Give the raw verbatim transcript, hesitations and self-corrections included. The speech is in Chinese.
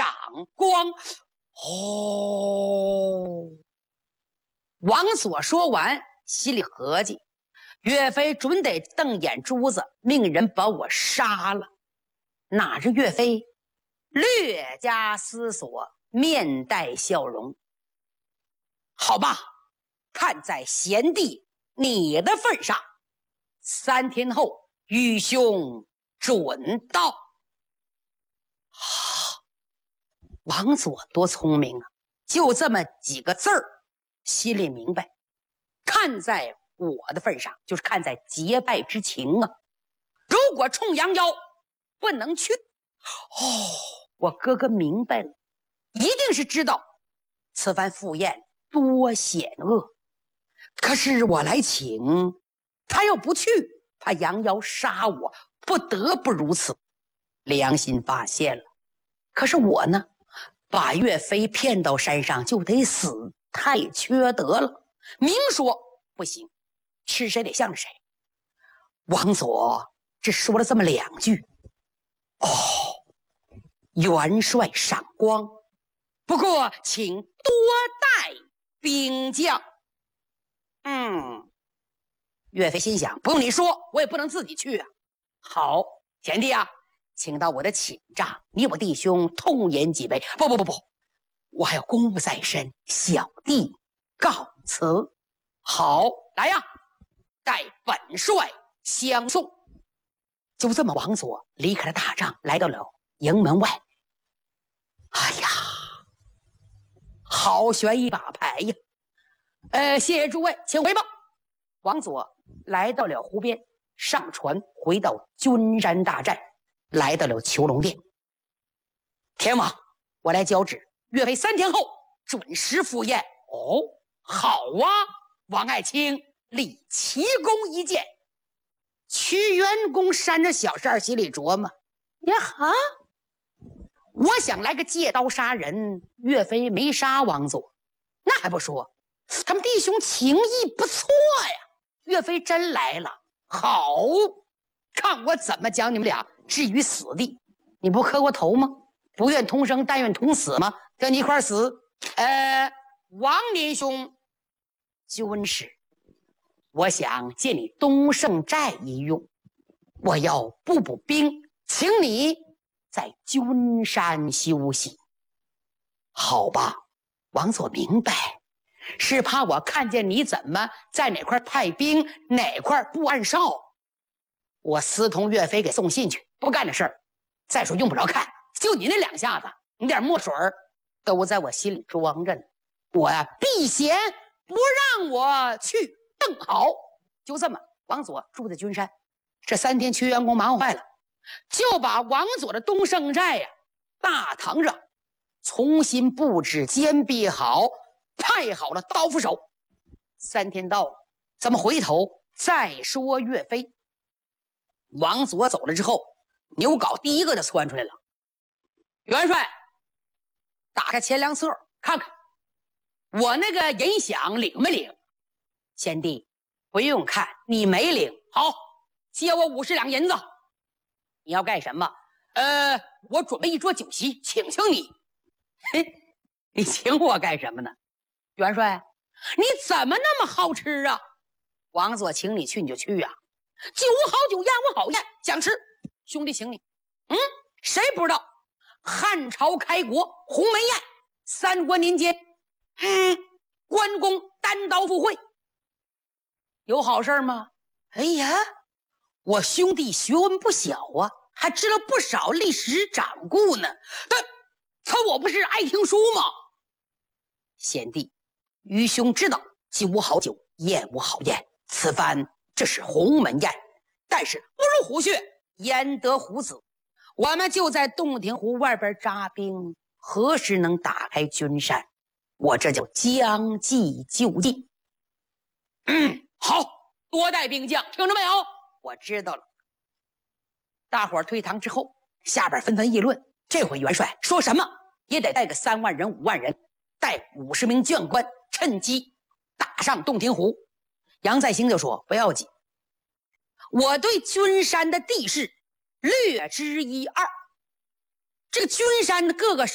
赏光。哦，王佐说完，心里合计，岳飞准得瞪眼珠子，命人把我杀了。哪知岳飞略加思索，面带笑容。好吧，看在贤弟你的份上，三天后愚兄准到。啊，王佐多聪明啊，就这么几个字儿，心里明白，看在我的份上，就是看在结拜之情啊。如果冲杨妖不能去，哦，我哥哥明白了，一定是知道此番赴宴多险恶。可是我来请，他要不去，怕杨妖杀我，不得不如此。良心发现了，可是我呢，把岳飞骗到山上就得死，太缺德了。明说不行，吃谁得向着谁。王佐只说了这么两句，哦，元帅赏光，不过请多带兵将。嗯，岳飞心想，不用你说，我也不能自己去啊。好，贤弟啊，请到我的寝帐，你我弟兄痛饮几杯。不不不不，我还有公务在身，小弟告辞。好，来呀，待本帅相送。就这么，王佐离开了大帐，来到了营门外。哎呀，好悬一把牌呀！呃，谢谢诸位，请回吧。王佐来到了湖边，上船回到君山大寨，来到了囚龙殿。天王，我来交旨，岳飞三天后准时赴宴。哦，好啊，王爱卿立奇功一件。屈元公扇着小扇心里琢磨，呀哈，我想来个借刀杀人，岳飞没杀王佐，那还不说，他们弟兄情谊不错呀。岳飞真来了，好，看我怎么将你们俩置于死地。你不磕过头吗？不愿同生，但愿同死吗？跟你一块死。呃，王林兄，军师，我想借你东胜寨一用，我要步步兵，请你在君山休息。好吧，王佐明白，是怕我看见你怎么在哪块派兵，哪块不按哨，我私通岳飞给送信去，不干这事儿。再说用不着看，就你那两下子，你点墨水都在我心里装着呢。我呀、啊，避嫌不让我去，正好。就这么，王佐住在君山，这三天屈元公忙活坏了，就把王佐的东胜寨呀、大堂上重新布置坚壁好，派好了刀斧手。三天到了，咱们回头再说岳飞。王佐走了之后，牛皋第一个就窜出来了。元帅，打开钱粮册看看，我那个银饷领没领？贤弟，不用看，你没领。好，借我五十两银子。你要干什么？呃，我准备一桌酒席，请请你。嘿，你请我干什么呢？元帅，你怎么那么好吃啊？王佐请你去你就去啊，酒无好酒，宴无好宴，想吃兄弟请你。嗯，谁不知道汉朝开国鸿门宴，三国年间，嗯，关公单刀赴会，有好事吗？哎呀，我兄弟学问不小啊，还知了不少历史掌故呢。但可我不是爱听书吗？贤弟，愚兄知道酒无好酒，宴无好宴，此番这是鸿门宴，但是不入虎穴，焉得虎子？我们就在洞庭湖外边扎兵，何时能打开君山？我这叫将计就计。嗯，好，多带兵将，听着没有？我知道了。大伙儿退堂之后，下边纷纷议论，这回元帅说什么也得带个三万人五万人，带五十名将官，趁机打上洞庭湖。杨再兴就说不要紧，我对君山的地势略知一二，这个君山的各个